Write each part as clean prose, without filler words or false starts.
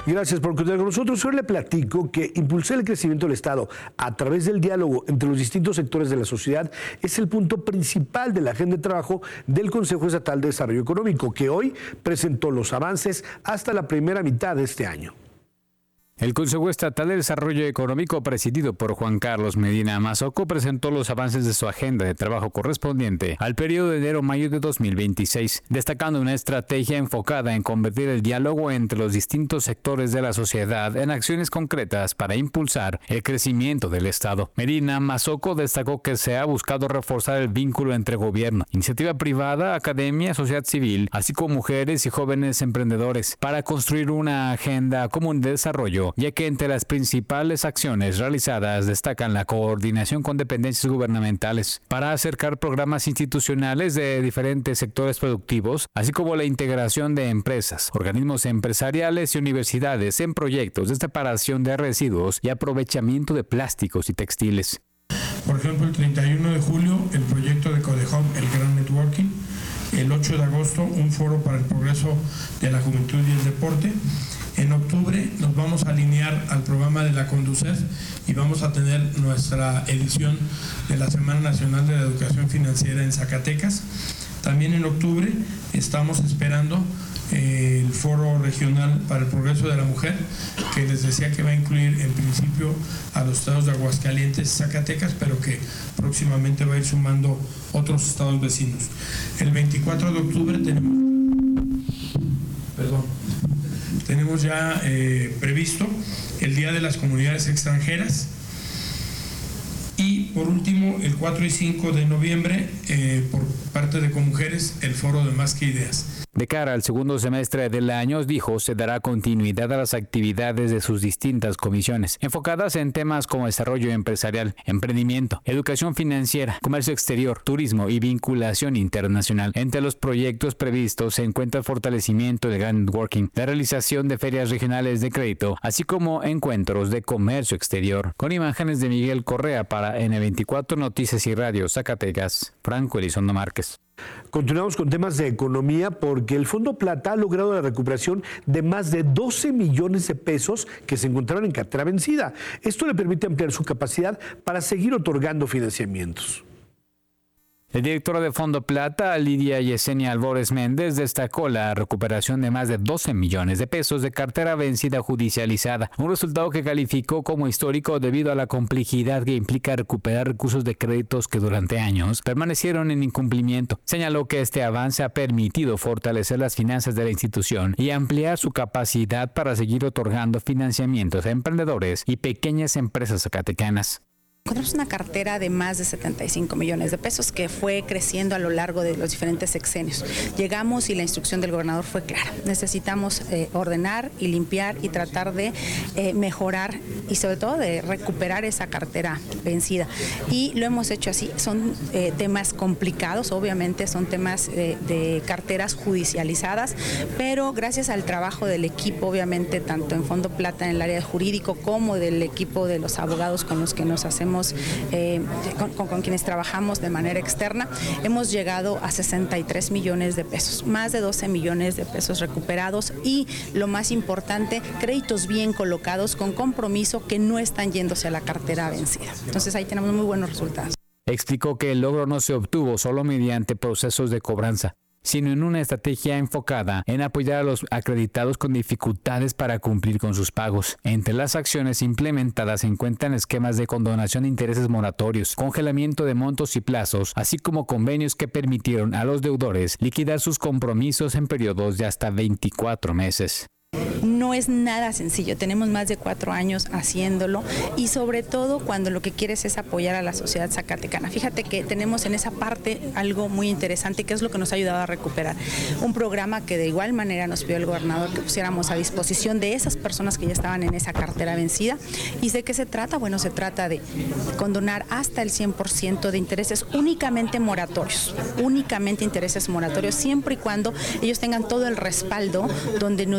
Gracias por continuar con nosotros. Hoy le platico que impulsar el crecimiento del Estado a través del diálogo entre los distintos sectores de la sociedad es el punto principal de la agenda de trabajo del Consejo Estatal de Desarrollo Económico, que hoy presentó los avances hasta la primera mitad de este año. El Consejo Estatal de Desarrollo Económico, presidido por Juan Carlos Medina Mazoco, presentó los avances de su agenda de trabajo correspondiente al periodo de enero-mayo de 2026, destacando una estrategia enfocada en convertir el diálogo entre los distintos sectores de la sociedad en acciones concretas para impulsar el crecimiento del Estado. Medina Mazoco destacó que se ha buscado reforzar el vínculo entre gobierno, iniciativa privada, academia, sociedad civil, así como mujeres y jóvenes emprendedores, para construir una agenda común de desarrollo, ya que entre las principales acciones realizadas destacan la coordinación con dependencias gubernamentales para acercar programas institucionales de diferentes sectores productivos, así como la integración de empresas, organismos empresariales y universidades en proyectos de separación de residuos y aprovechamiento de plásticos y textiles. Por ejemplo, el 31 de julio, el proyecto de Codehub, el Gran Networking. El 8 de agosto, un foro para el progreso de la juventud y el deporte. En octubre nos vamos a alinear al programa de la Conducef y vamos a tener nuestra edición de la Semana Nacional de la Educación Financiera en Zacatecas. También en octubre estamos esperando el Foro Regional para el Progreso de la Mujer, que les decía que va a incluir en principio a los estados de Aguascalientes y Zacatecas, pero que próximamente va a ir sumando otros estados vecinos. El 24 de octubre tenemos ya previsto el Día de las Comunidades Extranjeras. Y por último, el 4 y 5 de noviembre, por parte de Comujeres, el Foro de Más que Ideas. De cara al segundo semestre del año, dijo, se dará continuidad a las actividades de sus distintas comisiones, enfocadas en temas como desarrollo empresarial, emprendimiento, educación financiera, comercio exterior, turismo y vinculación internacional. Entre los proyectos previstos se encuentra el fortalecimiento del Gran Networking, la realización de ferias regionales de crédito, así como encuentros de comercio exterior. Con imágenes de Miguel Correa para N24 Noticias y Radio Zacatecas, Franco Elizondo Márquez. Continuamos con temas de economía porque el Fondo Plata ha logrado la recuperación de más de 12 millones de pesos que se encontraban en cartera vencida. Esto le permite ampliar su capacidad para seguir otorgando financiamientos. La directora de Fondo Plata, Lidia Yesenia Albores Méndez, destacó la recuperación de más de 12 millones de pesos de cartera vencida judicializada, un resultado que calificó como histórico debido a la complejidad que implica recuperar recursos de créditos que durante años permanecieron en incumplimiento. Señaló que este avance ha permitido fortalecer las finanzas de la institución y ampliar su capacidad para seguir otorgando financiamientos a emprendedores y pequeñas empresas zacatecanas. Encontramos una cartera de más de 75 millones de pesos que fue creciendo a lo largo de los diferentes sexenios. Llegamos y la instrucción del gobernador fue clara. Necesitamos ordenar y limpiar y tratar de mejorar y sobre todo de recuperar esa cartera vencida. Y lo hemos hecho así. Son temas complicados, obviamente son temas de carteras judicializadas, pero gracias al trabajo del equipo, obviamente tanto en Fondo Plata en el área jurídico como del equipo de los abogados con los que nos hacemos con quienes trabajamos de manera externa, hemos llegado a 63 millones de pesos, más de 12 millones de pesos recuperados y lo más importante, créditos bien colocados con compromiso que no están yéndose a la cartera vencida. Entonces ahí tenemos muy buenos resultados. Explicó que el logro no se obtuvo solo mediante procesos de cobranza, sino en una estrategia enfocada en apoyar a los acreditados con dificultades para cumplir con sus pagos. Entre las acciones implementadas se encuentran esquemas de condonación de intereses moratorios, congelamiento de montos y plazos, así como convenios que permitieron a los deudores liquidar sus compromisos en periodos de hasta 24 meses. No es nada sencillo, tenemos más de 4 años haciéndolo y sobre todo cuando lo que quieres es apoyar a la sociedad zacatecana. Fíjate que tenemos en esa parte algo muy interesante que es lo que nos ha ayudado a recuperar. Un programa que de igual manera nos pidió el gobernador que pusiéramos a disposición de esas personas que ya estaban en esa cartera vencida. ¿Y de qué se trata? Bueno, se trata de condonar hasta el 100% de intereses únicamente moratorios, únicamente intereses moratorios, siempre y cuando ellos tengan todo el respaldo donde nos digan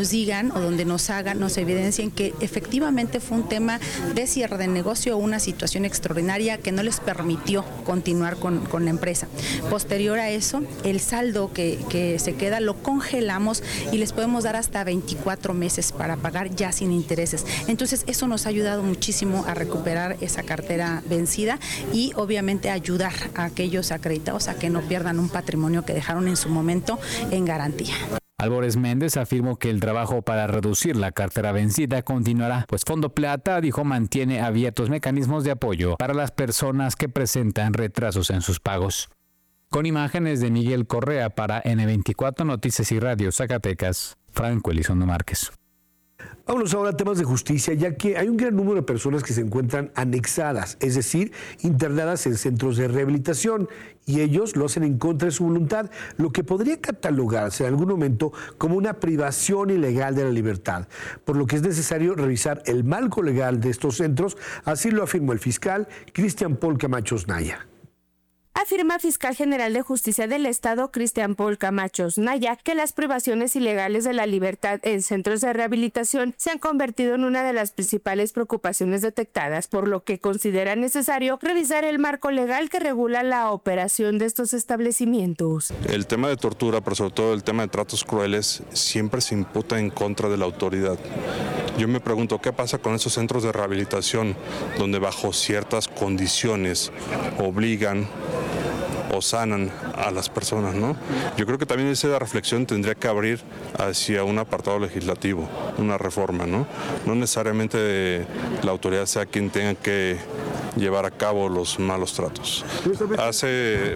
digan o donde nos evidencien que efectivamente fue un tema de cierre de negocio o una situación extraordinaria que no les permitió continuar con la empresa. Posterior a eso, el saldo que se queda lo congelamos y les podemos dar hasta 24 meses para pagar ya sin intereses. Entonces, eso nos ha ayudado muchísimo a recuperar esa cartera vencida y obviamente ayudar a aquellos acreditados a que no pierdan un patrimonio que dejaron en su momento en garantía. Álvarez Méndez afirmó que el trabajo para reducir la cartera vencida continuará, pues Fondo Plata, dijo, mantiene abiertos mecanismos de apoyo para las personas que presentan retrasos en sus pagos. Con imágenes de Miguel Correa para N24 Noticias y Radio Zacatecas, Franco Elizondo Márquez. Vámonos ahora a temas de justicia, ya que hay un gran número de personas que se encuentran anexadas, es decir, internadas en centros de rehabilitación, y ellos lo hacen en contra de su voluntad, lo que podría catalogarse en algún momento como una privación ilegal de la libertad, por lo que es necesario revisar el marco legal de estos centros, así lo afirmó el fiscal Cristian Paul Camacho Naya. Afirma fiscal general de Justicia del Estado, Cristian Paul Camacho Naya, que las privaciones ilegales de la libertad en centros de rehabilitación se han convertido en una de las principales preocupaciones detectadas, por lo que considera necesario revisar el marco legal que regula la operación de estos establecimientos. El tema de tortura, pero sobre todo el tema de tratos crueles, siempre se imputa en contra de la autoridad. Yo me pregunto, ¿qué pasa con esos centros de rehabilitación donde bajo ciertas condiciones obligan o sanan a las personas, ¿no? Yo creo que también esa reflexión tendría que abrir hacia un apartado legislativo, una reforma, ¿no? No necesariamente la autoridad sea quien tenga que llevar a cabo los malos tratos. Hace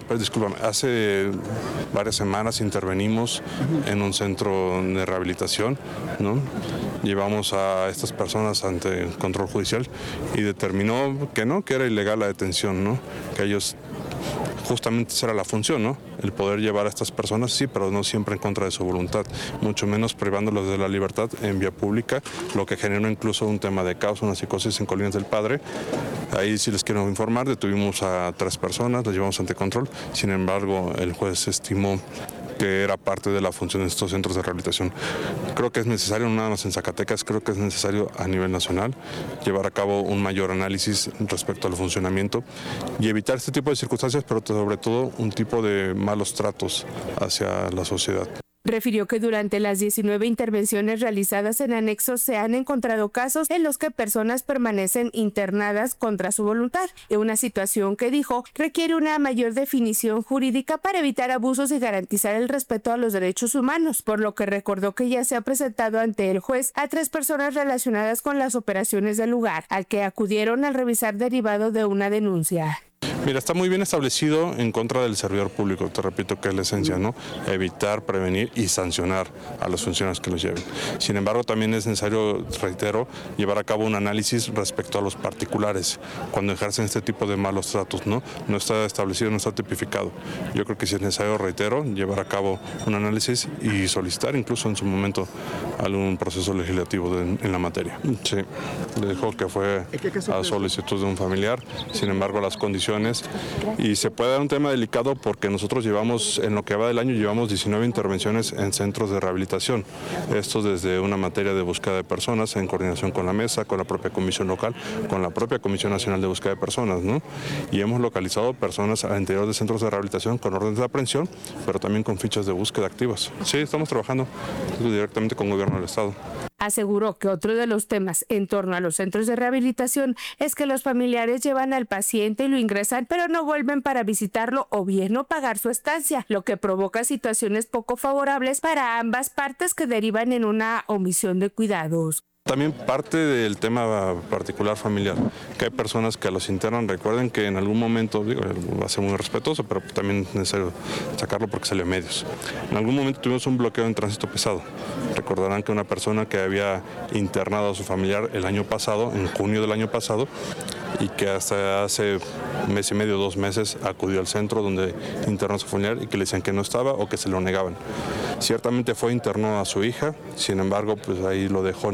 varias semanas intervenimos en un centro de rehabilitación, ¿no? Llevamos a estas personas ante el control judicial y determinó que no, que era ilegal la detención, ¿no? Que ellos justamente esa era la función, ¿no? El poder llevar a estas personas, sí, pero no siempre en contra de su voluntad, mucho menos privándolos de la libertad en vía pública, lo que generó incluso un tema de caos, una psicosis en Colinas del Padre. Ahí sí les quiero informar, detuvimos a 3 personas, las llevamos ante control, sin embargo el juez estimó que era parte de la función de estos centros de rehabilitación. Creo que es necesario, no nada más en Zacatecas, creo que es necesario a nivel nacional llevar a cabo un mayor análisis respecto al funcionamiento y evitar este tipo de circunstancias, pero sobre todo un tipo de malos tratos hacia la sociedad. Refirió que durante las 19 intervenciones realizadas en anexos se han encontrado casos en los que personas permanecen internadas contra su voluntad, en una situación que dijo requiere una mayor definición jurídica para evitar abusos y garantizar el respeto a los derechos humanos, por lo que recordó que ya se ha presentado ante el juez a 3 personas relacionadas con las operaciones del lugar, al que acudieron al revisar derivado de una denuncia. Mira, está muy bien establecido en contra del servidor público, te repito que es la esencia, ¿no? Evitar, prevenir y sancionar a los funcionarios que los lleven. Sin embargo, también es necesario, reitero, llevar a cabo un análisis respecto a los particulares cuando ejercen este tipo de malos tratos, ¿no? No está establecido, no está tipificado. Yo creo que si es necesario, reitero, llevar a cabo un análisis y solicitar incluso en su momento algún proceso legislativo en la materia. Sí, dijo que fue a solicitud de un familiar, sin embargo, las condiciones. Y se puede dar un tema delicado porque nosotros llevamos, en lo que va del año, llevamos 19 intervenciones en centros de rehabilitación. Esto desde una materia de búsqueda de personas en coordinación con la mesa, con la propia comisión local, con la propia Comisión Nacional de Búsqueda de Personas, ¿no? Y hemos localizado personas al interior de centros de rehabilitación con órdenes de aprehensión, pero también con fichas de búsqueda activas. Sí, estamos trabajando directamente con el gobierno del Estado. Aseguró que otro de los temas en torno a los centros de rehabilitación es que los familiares llevan al paciente y lo ingresan, pero no vuelven para visitarlo o bien no pagar su estancia, lo que provoca situaciones poco favorables para ambas partes que derivan en una omisión de cuidados. También parte del tema particular familiar, que hay personas que los internan, recuerden que en algún momento, digo, va a ser muy respetuoso, pero también es necesario sacarlo porque salió en medios. En algún momento tuvimos un bloqueo en tránsito pesado. Recordarán que una persona que había internado a su familiar el año pasado, en junio del año pasado, y que hasta hace mes y medio, 2 meses, acudió al centro donde internó a su familiar y que le decían que no estaba o que se lo negaban. Ciertamente fue interno a su hija, sin embargo, pues ahí lo dejó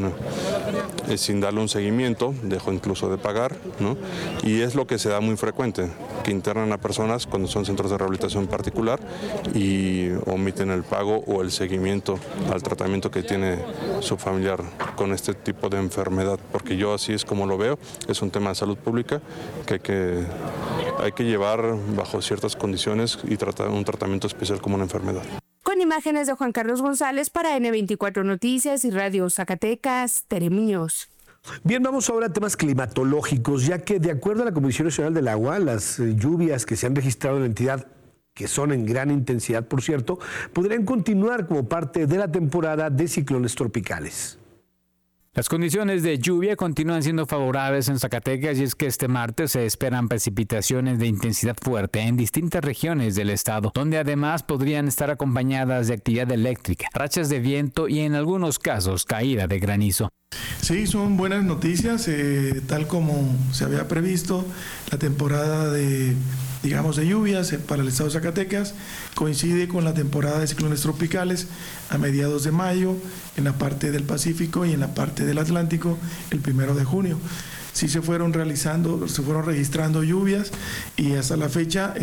sin darle un seguimiento, dejó incluso de pagar, ¿no? Y es lo que se da muy frecuente, que internan a personas cuando son centros de rehabilitación particular y omiten el pago o el seguimiento al tratamiento que tiene su familiar con este tipo de enfermedad, porque yo así es como lo veo, es un tema de salud pública que hay que llevar bajo ciertas condiciones y tratar un tratamiento especial como una enfermedad. Con imágenes de Juan Carlos González para N24 Noticias y Radio Zacatecas, Tere Muñoz. Bien, vamos ahora a temas climatológicos, ya que de acuerdo a la Comisión Nacional del Agua, las lluvias que se han registrado en la entidad, que son en gran intensidad, por cierto, podrían continuar como parte de la temporada de ciclones tropicales. Las condiciones de lluvia continúan siendo favorables en Zacatecas y es que este martes se esperan precipitaciones de intensidad fuerte en distintas regiones del estado, donde además podrían estar acompañadas de actividad eléctrica, rachas de viento y en algunos casos caída de granizo. Sí, son buenas noticias, tal como se había previsto, la temporada de lluvias para el estado de Zacatecas coincide con la temporada de ciclones tropicales a mediados de mayo en la parte del Pacífico y en la parte del Atlántico el 1 de junio. Sí se fueron registrando lluvias y hasta la fecha,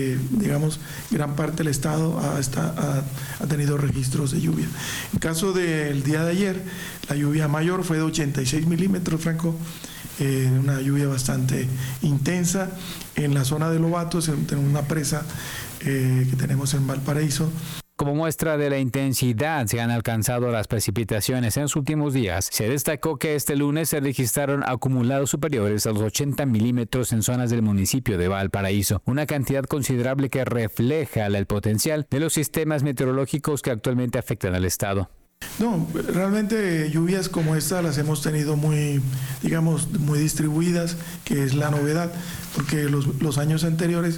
gran parte del estado ha tenido registros de lluvia. En caso del día de ayer, la lluvia mayor fue de 86 milímetros, Franco, una lluvia bastante intensa en la zona de Lobatos, en una presa que tenemos en Valparaíso. Como muestra de la intensidad se han alcanzado las precipitaciones en los últimos días, se destacó que este lunes se registraron acumulados superiores a los 80 milímetros en zonas del municipio de Valparaíso, una cantidad considerable que refleja el potencial de los sistemas meteorológicos que actualmente afectan al estado. No, realmente lluvias como esta las hemos tenido muy distribuidas, que es la novedad, porque los años anteriores,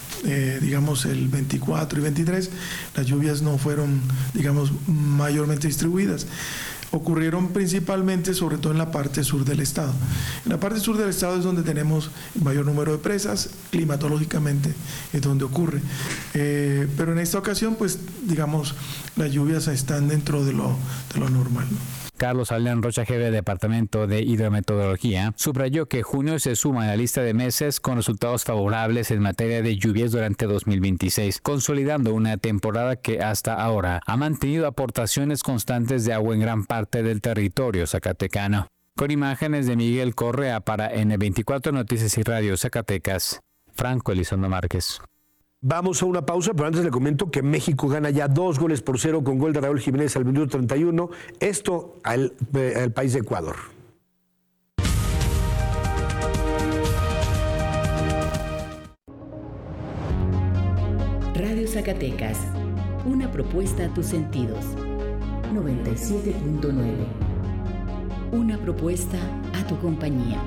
el 24 y 23, las lluvias no fueron, mayormente distribuidas. Ocurrieron principalmente, sobre todo en la parte sur del estado. En la parte sur del estado es donde tenemos el mayor número de presas, climatológicamente es donde ocurre. Pero en esta ocasión, las lluvias están dentro de lo normal, ¿no? Carlos Aldeán Rocha, jefe del Departamento de Hidrometeorología, subrayó que junio se suma a la lista de meses con resultados favorables en materia de lluvias durante 2026, consolidando una temporada que hasta ahora ha mantenido aportaciones constantes de agua en gran parte del territorio zacatecano. Con imágenes de Miguel Correa para N24 Noticias y Radio Zacatecas, Franco Elizondo Márquez. Vamos a una pausa, pero antes le comento que México gana ya 2-0 con gol de Raúl Jiménez al minuto 31, esto al país de Ecuador. Radio Zacatecas, una propuesta a tus sentidos. 97.9. Una propuesta a tu compañía.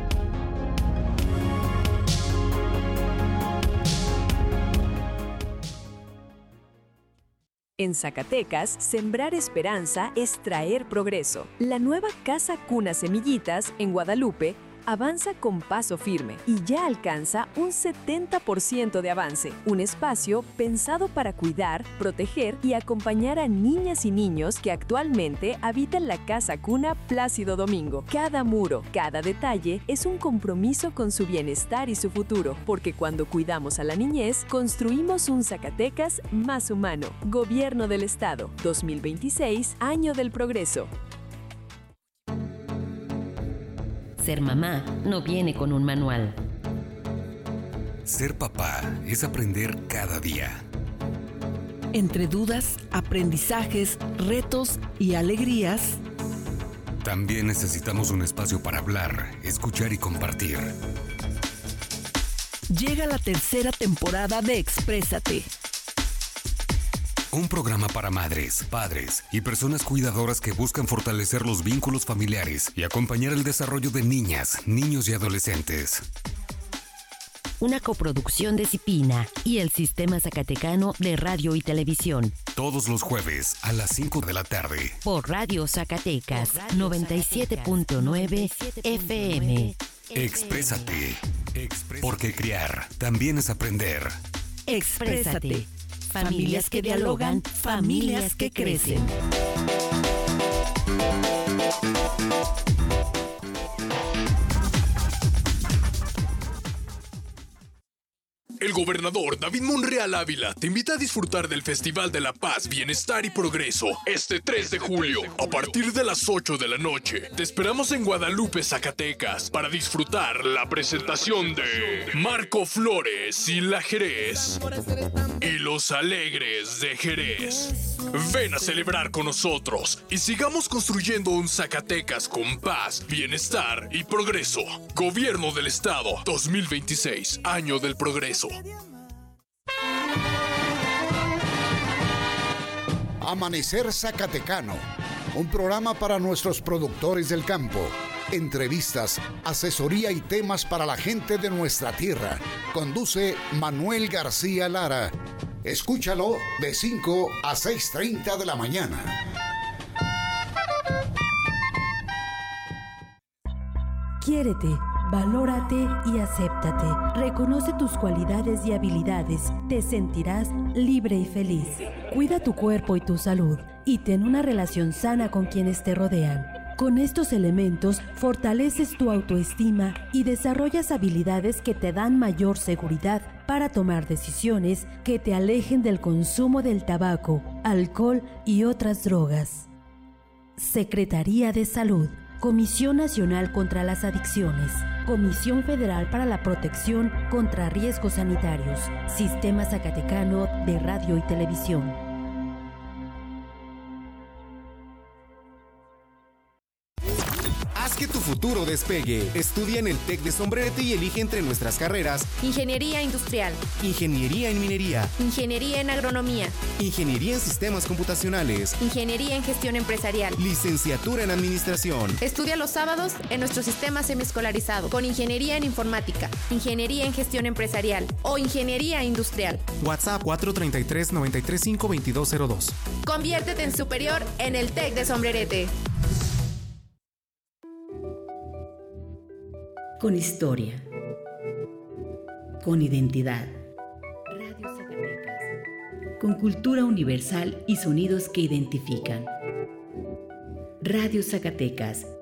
En Zacatecas, sembrar esperanza es traer progreso. La nueva Casa Cuna Semillitas, en Guadalupe, avanza con paso firme y ya alcanza un 70% de avance. Un espacio pensado para cuidar, proteger y acompañar a niñas y niños que actualmente habitan la Casa Cuna Plácido Domingo. Cada muro, cada detalle es un compromiso con su bienestar y su futuro, porque cuando cuidamos a la niñez, construimos un Zacatecas más humano. Gobierno del Estado, 2026, Año del Progreso. Ser mamá no viene con un manual. Ser papá es aprender cada día. Entre dudas, aprendizajes, retos y alegrías, también necesitamos un espacio para hablar, escuchar y compartir. Llega la tercera temporada de Exprésate. Un programa para madres, padres y personas cuidadoras que buscan fortalecer los vínculos familiares y acompañar el desarrollo de niñas, niños y adolescentes. Una coproducción de Cipina y el Sistema Zacatecano de Radio y Televisión. Todos los jueves a las 5 de la tarde. Por Radio Zacatecas, 97.9 FM. Exprésate. Porque criar también es aprender. Exprésate. Familias que dialogan, familias que crecen. gobernador David Monreal Ávila te invita a disfrutar del Festival de la Paz, Bienestar y Progreso este 3 de julio a partir de las 8 de la noche. Te esperamos en Guadalupe, Zacatecas, para disfrutar la presentación de Marco Flores y la Jerez y los Alegres de Jerez. Ven a celebrar con nosotros y sigamos construyendo un Zacatecas con paz, bienestar y progreso. Gobierno del Estado 2026, año del progreso. Amanecer Zacatecano, un programa para nuestros productores del campo. Entrevistas, asesoría y temas para la gente de nuestra tierra. Conduce Manuel García Lara. Escúchalo de 5 a 6:30 de la mañana. Quiérete, valórate y acéptate. Reconoce tus cualidades y habilidades. Te sentirás libre y feliz. Cuida tu cuerpo y tu salud y ten una relación sana con quienes te rodean. Con estos elementos fortaleces tu autoestima y desarrollas habilidades que te dan mayor seguridad para tomar decisiones que te alejen del consumo del tabaco, alcohol y otras drogas. Secretaría de Salud, Comisión Nacional contra las Adicciones, Comisión Federal para la Protección contra Riesgos Sanitarios, Sistema Zacatecano de Radio y Televisión. Haz que tu futuro despegue. Estudia en el TEC de Sombrerete y elige entre nuestras carreras: Ingeniería Industrial, Ingeniería en Minería, Ingeniería en Agronomía, Ingeniería en Sistemas Computacionales, Ingeniería en Gestión Empresarial, Licenciatura en Administración. Estudia los sábados en nuestro sistema semiescolarizado con Ingeniería en Informática, Ingeniería en Gestión Empresarial o Ingeniería Industrial. WhatsApp 433-935-2202. Conviértete en superior en el TEC de Sombrerete. Con historia, con identidad. Radio Zacatecas. Con cultura universal y sonidos que identifican. Radio Zacatecas,